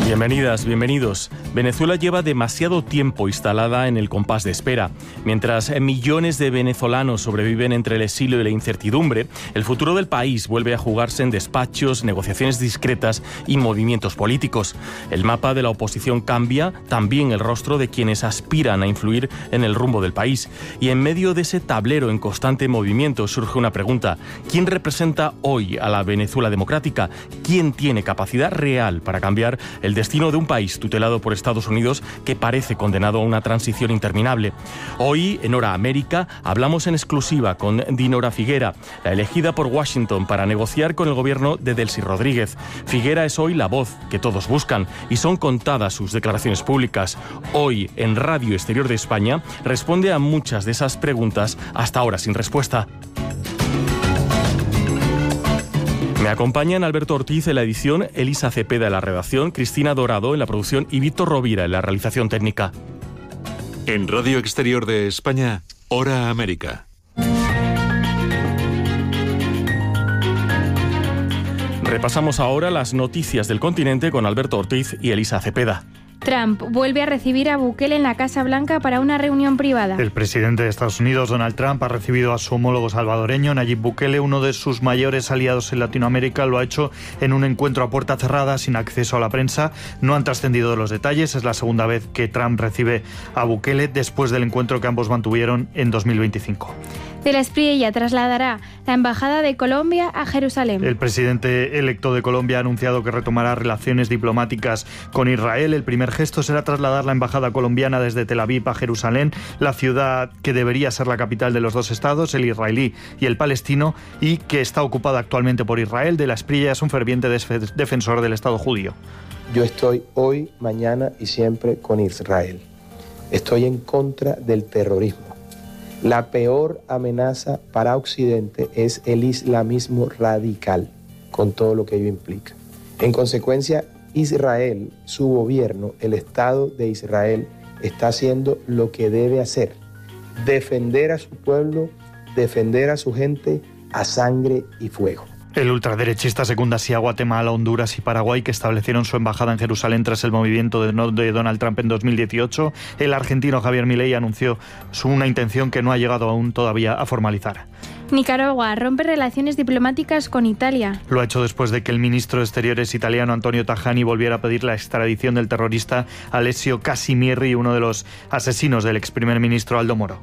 Bienvenidas, bienvenidos. Venezuela lleva demasiado tiempo instalada en el compás de espera. Mientras millones de venezolanos sobreviven entre el exilio y la incertidumbre, el futuro del país vuelve a jugarse en despachos, negociaciones discretas y movimientos políticos. El mapa de la oposición cambia, también el rostro de quienes aspiran a influir en el rumbo del país. Y en medio de ese tablero en constante movimiento surge una pregunta: ¿quién representa hoy a la Venezuela democrática? ¿Quién tiene capacidad real para cambiar el destino de un país tutelado por Estados Unidos que parece condenado a una transición interminable? Hoy, en Hora América, hablamos en exclusiva con Dinora Figuera, la elegida por Washington para negociar con el gobierno de Delcy Rodríguez. Figuera es hoy la voz que todos buscan y son contadas sus declaraciones públicas. Hoy, en Radio Exterior de España, responde a muchas de esas preguntas hasta ahora sin respuesta. Me acompañan Alberto Ortiz en la edición, Elisa Cepeda en la redacción, Cristina Dorado en la producción y Víctor Rovira en la realización técnica. En Radio Exterior de España, Hora América. Repasamos ahora las noticias del continente con Alberto Ortiz y Elisa Cepeda. Trump vuelve a recibir a Bukele en la Casa Blanca para una reunión privada. El presidente de Estados Unidos, Donald Trump, ha recibido a su homólogo salvadoreño, Nayib Bukele, uno de sus mayores aliados en Latinoamérica. Lo ha hecho en un encuentro a puerta cerrada, sin acceso a la prensa. No han trascendido los detalles. Es la segunda vez que Trump recibe a Bukele después del encuentro que ambos mantuvieron en 2025. De la Espriella trasladará la Embajada de Colombia a Jerusalén. El presidente electo de Colombia ha anunciado que retomará relaciones diplomáticas con Israel. El primer gesto será trasladar la embajada colombiana desde Tel Aviv a Jerusalén, la ciudad que debería ser la capital de los dos estados, el israelí y el palestino, y que está ocupada actualmente por Israel. De la Espriella es un ferviente defensor del Estado judío. Yo estoy hoy, mañana y siempre con Israel. Estoy en contra del terrorismo. La peor amenaza para Occidente es el islamismo radical, con todo lo que ello implica. En consecuencia, Israel, su gobierno, el Estado de Israel, está haciendo lo que debe hacer: defender a su pueblo, defender a su gente a sangre y fuego. El ultraderechista secunda así a Guatemala, Honduras y Paraguay, que establecieron su embajada en Jerusalén tras el movimiento de Donald Trump en 2018. El argentino Javier Milei anunció una intención que no ha llegado aún todavía a formalizar. Nicaragua rompe relaciones diplomáticas con Italia. Lo ha hecho después de que el ministro de Exteriores italiano Antonio Tajani volviera a pedir la extradición del terrorista Alessio Casimiri, uno de los asesinos del ex primer ministro Aldo Moro.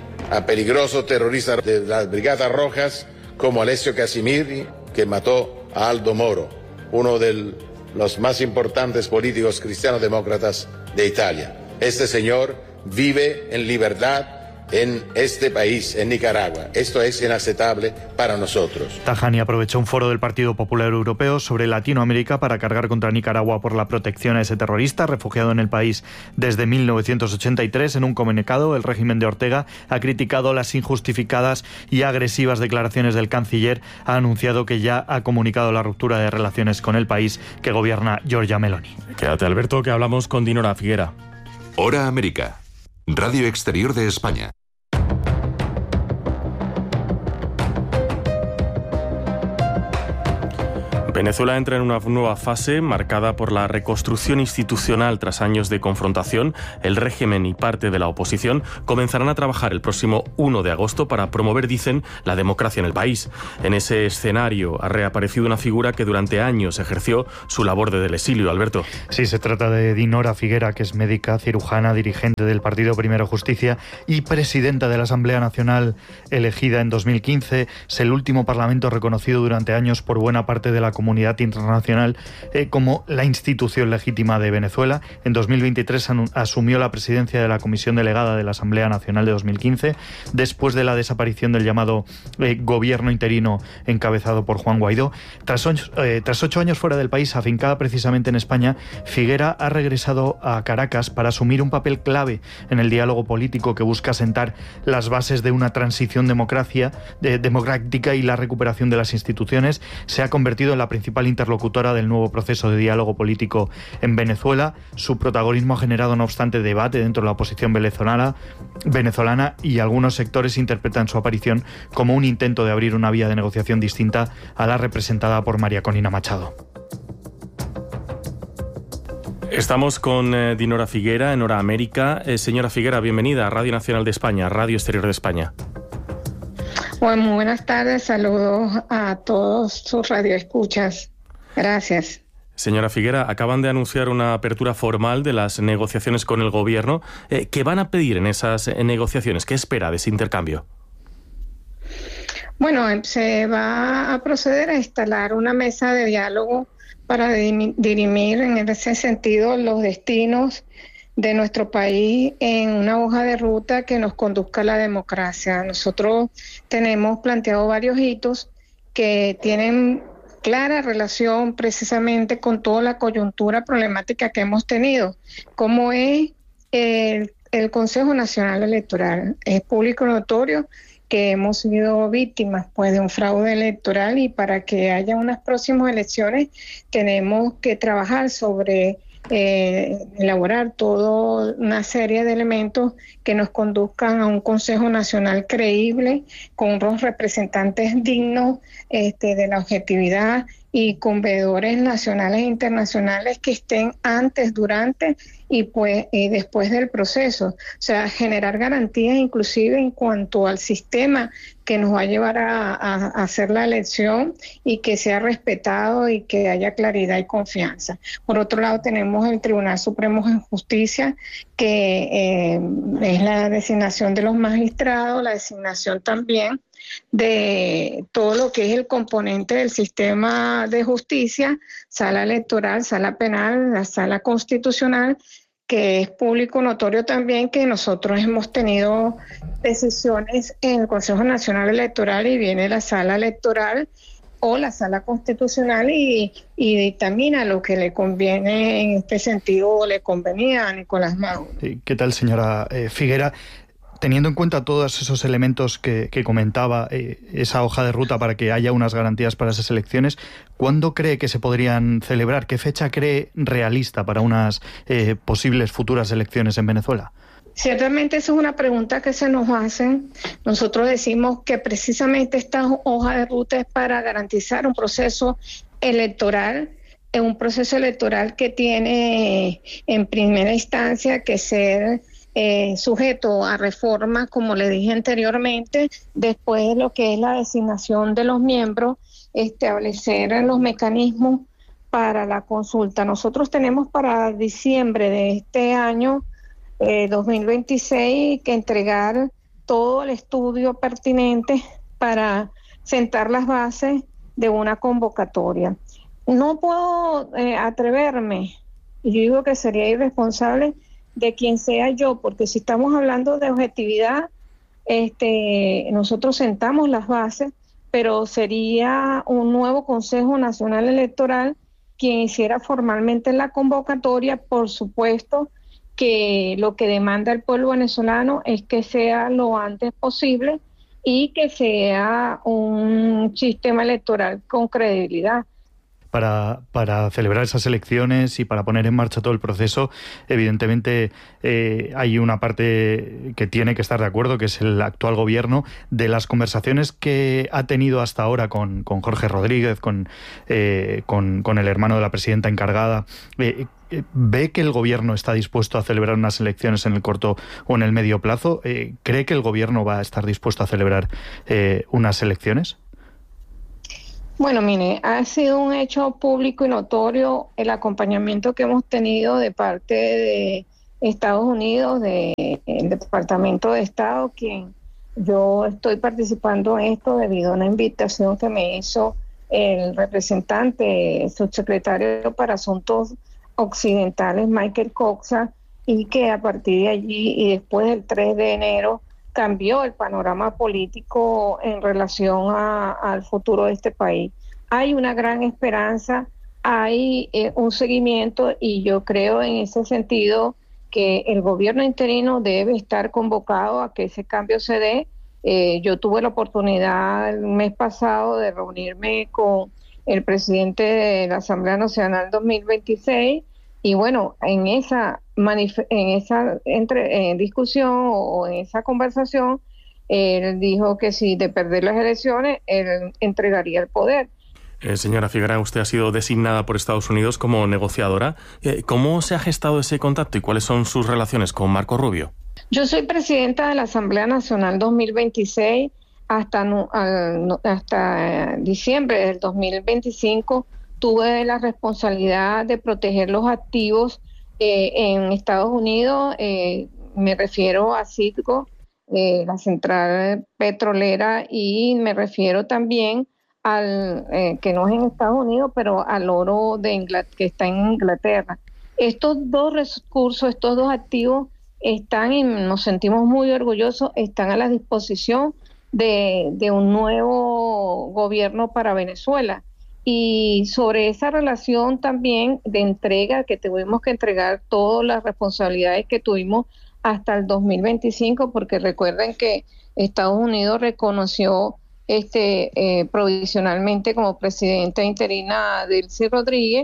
A peligrosos terroristas de las Brigadas Rojas como Alessio Casimiri, que mató a Aldo Moro, uno de los más importantes políticos cristiano-demócratas de Italia. Este señor vive en libertad en este país, en Nicaragua. Esto es inaceptable para nosotros. Tajani aprovechó un foro del Partido Popular Europeo sobre Latinoamérica para cargar contra Nicaragua por la protección a ese terrorista, refugiado en el país desde 1983. En un comunicado, el régimen de Ortega ha criticado las injustificadas y agresivas declaraciones del canciller. Ha anunciado que ya ha comunicado la ruptura de relaciones con el país que gobierna Giorgia Meloni. Quédate, Alberto, que hablamos con Dinora Figuera. Hora América. Radio Exterior de España. Venezuela entra en una nueva fase marcada por la reconstrucción institucional tras años de confrontación. El régimen y parte de la oposición comenzarán a trabajar el próximo 1 de agosto para promover, dicen, la democracia en el país. En ese escenario ha reaparecido una figura que durante años ejerció su labor desde el exilio. Alberto. Sí, se trata de Dinora Figuera, que es médica, cirujana, dirigente del Partido Primero Justicia y presidenta de la Asamblea Nacional elegida en 2015. Es el último parlamento reconocido durante años por buena parte de la comunidad internacional como la institución legítima de Venezuela. En 2023 asumió la presidencia de la Comisión Delegada de la Asamblea Nacional de 2015, después de la desaparición del llamado gobierno interino encabezado por Juan Guaidó. Tras 8 años fuera del país, afincada precisamente en España, Figuera ha regresado a Caracas para asumir un papel clave en el diálogo político que busca sentar las bases de una transición democrática y la recuperación de las instituciones. Se ha convertido en la principal interlocutora del nuevo proceso de diálogo político en Venezuela. Su protagonismo ha generado, no obstante, debate dentro de la oposición venezolana y algunos sectores interpretan su aparición como un intento de abrir una vía de negociación distinta a la representada por María Corina Machado. Estamos con Dinora Figuera en Hora América. Señora Figuera, bienvenida a Radio Nacional de España, Radio Exterior de España. Bueno, muy buenas tardes, saludos a todos sus radioescuchas. Gracias. Señora Figuera, acaban de anunciar una apertura formal de las negociaciones con el Gobierno. ¿Qué van a pedir en esas negociaciones? ¿Qué espera de ese intercambio? Bueno, se va a proceder a instalar una mesa de diálogo para dirimir en ese sentido los destinos de nuestro país en una hoja de ruta que nos conduzca a la democracia. Nosotros tenemos planteado varios hitos que tienen clara relación precisamente con toda la coyuntura problemática que hemos tenido, como es el Consejo Nacional Electoral. Es público notorio que hemos sido víctimas pues de un fraude electoral, y para que haya unas próximas elecciones tenemos que trabajar sobre elaborar toda una serie de elementos que nos conduzcan a un Consejo Nacional creíble, con unos representantes dignos de la objetividad y con veedores nacionales e internacionales que estén antes, durante y después del proceso. O sea, generar garantías inclusive en cuanto al sistema que nos va a llevar a hacer la elección, y que sea respetado y que haya claridad y confianza. Por otro lado, tenemos el Tribunal Supremo de Justicia, que es la designación de los magistrados, la designación también de todo lo que es el componente del sistema de justicia, sala electoral, sala penal, la sala constitucional, que es público notorio también que nosotros hemos tenido decisiones en el Consejo Nacional Electoral, y viene la sala electoral o la sala constitucional y dictamina lo que le conviene en este sentido, o le convenía a Nicolás Maduro. ¿Qué tal, señora Figuera? Teniendo en cuenta todos esos elementos que comentaba, esa hoja de ruta para que haya unas garantías para esas elecciones, ¿cuándo cree que se podrían celebrar? ¿Qué fecha cree realista para unas posibles futuras elecciones en Venezuela? Ciertamente esa es una pregunta que se nos hacen. Nosotros decimos que precisamente esta hoja de ruta es para garantizar un proceso electoral, que tiene en primera instancia que ser sujeto a reformas, como le dije anteriormente, después de lo que es la designación de los miembros, establecer los mecanismos para la consulta. Nosotros tenemos para diciembre de este año 2026 que entregar todo el estudio pertinente para sentar las bases de una convocatoria. No puedo atreverme, y yo digo que sería irresponsable de quien sea yo, porque si estamos hablando de objetividad, nosotros sentamos las bases, pero sería un nuevo Consejo Nacional Electoral quien hiciera formalmente la convocatoria. Por supuesto que lo que demanda el pueblo venezolano es que sea lo antes posible y que sea un sistema electoral con credibilidad. Para celebrar esas elecciones y para poner en marcha todo el proceso, evidentemente hay una parte que tiene que estar de acuerdo, que es el actual gobierno. De las conversaciones que ha tenido hasta ahora con Jorge Rodríguez, con el hermano de la presidenta encargada, ¿ve que el gobierno está dispuesto a celebrar unas elecciones en el corto o en el medio plazo? ¿Cree que el gobierno va a estar dispuesto a celebrar unas elecciones? Bueno, mire, ha sido un hecho público y notorio el acompañamiento que hemos tenido de parte de Estados Unidos, del Departamento de Estado, quien yo estoy participando en esto debido a una invitación que me hizo el representante, subsecretario para Asuntos Occidentales, Michael Coxa, y que a partir de allí y después del 3 de enero cambió el panorama político en relación al futuro de este país. Hay una gran esperanza, hay un seguimiento, y yo creo en ese sentido que el gobierno interino debe estar convocado a que ese cambio se dé. Yo tuve la oportunidad el mes pasado de reunirme con el presidente de la Asamblea Nacional 2026, y bueno, en esa discusión o en esa conversación, él dijo que si de perder las elecciones, él entregaría el poder. Señora Figuera, usted ha sido designada por Estados Unidos como negociadora. ¿Cómo se ha gestado ese contacto y cuáles son sus relaciones con Marco Rubio? Yo soy presidenta de la Asamblea Nacional 2026 hasta diciembre del 2025. Tuve la responsabilidad de proteger los activos en Estados Unidos. Me refiero a Citgo, la central petrolera, y me refiero también al que no es en Estados Unidos, pero al oro que está en Inglaterra. Estos dos recursos, estos dos activos están, y nos sentimos muy orgullosos, están a la disposición de un nuevo gobierno para Venezuela. Y sobre esa relación también de entrega, que tuvimos que entregar todas las responsabilidades que tuvimos hasta el 2025, porque recuerden que Estados Unidos reconoció provisionalmente como presidenta interina a Delcy Rodríguez,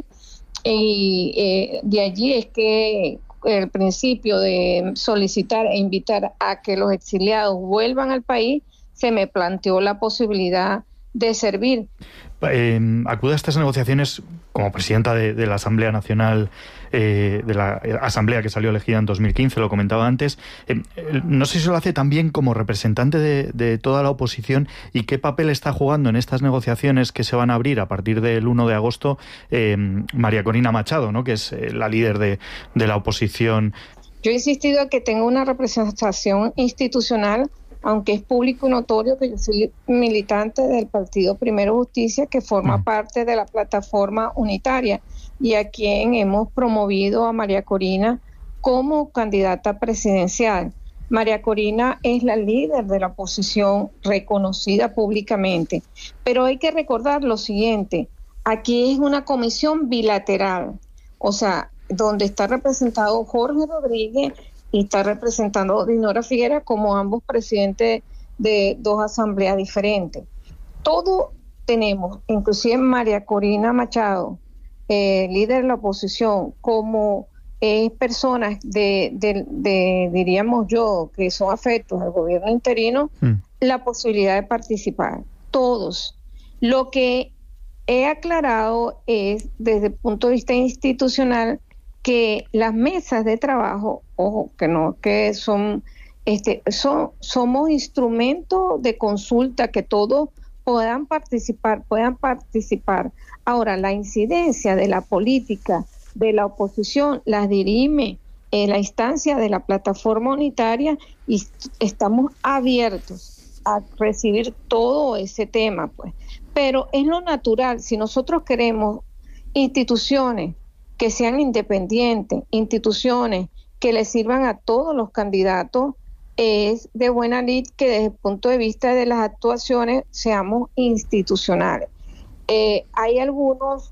y de allí es que el principio de solicitar e invitar a que los exiliados vuelvan al país, se me planteó la posibilidad de servir. Acude a estas negociaciones como presidenta de la Asamblea Nacional, de la Asamblea que salió elegida en 2015, lo comentaba antes. No sé si lo hace también como representante de toda la oposición, y qué papel está jugando en estas negociaciones que se van a abrir a partir del 1 de agosto María Corina Machado, ¿no?, que es la líder de la oposición. Yo he insistido en que tenga una representación institucional, aunque es público y notorio que yo soy militante del Partido Primero Justicia, que forma parte de la plataforma unitaria, y a quien hemos promovido a María Corina como candidata presidencial. María Corina es la líder de la oposición reconocida públicamente, pero hay que recordar lo siguiente: aquí es una comisión bilateral, o sea, donde está representado Jorge Rodríguez y está representando Dinora Figuera como ambos presidentes de dos asambleas diferentes. Todo tenemos, inclusive María Corina Machado, líder de la oposición, como personas diríamos yo, que son afectos al gobierno interino, la posibilidad de participar. Todos. Lo que he aclarado es, desde el punto de vista institucional, que las mesas de trabajo, ojo, que no, que somos instrumentos de consulta, que todos puedan participar. Ahora, la incidencia de la política de la oposición la dirime la instancia de la plataforma unitaria, y estamos abiertos a recibir todo ese tema, pues. Pero es lo natural. Si nosotros queremos instituciones que sean independientes, instituciones que le sirvan a todos los candidatos, es de buena lid que desde el punto de vista de las actuaciones seamos institucionales. Hay algunos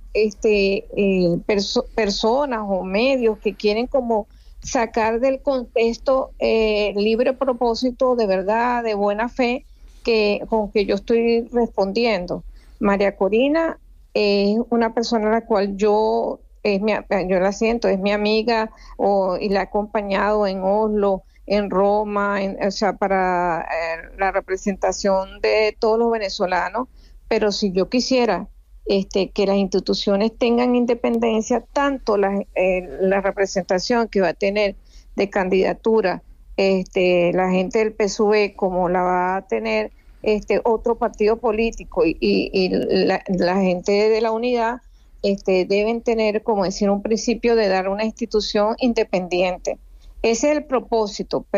personas o medios que quieren como sacar del contexto libre propósito, de verdad, de buena fe, con que yo estoy respondiendo. María Corina es una persona a la cual yo la siento, es mi amiga, y la he acompañado en Oslo, en Roma, para la representación de todos los venezolanos. Pero si yo quisiera que las instituciones tengan independencia, tanto la representación que va a tener de candidatura la gente del PSUV, como la va a tener otro partido político, y la gente de la unidad, deben tener, como decir, un principio de dar una institución independiente. Ese es el propósito.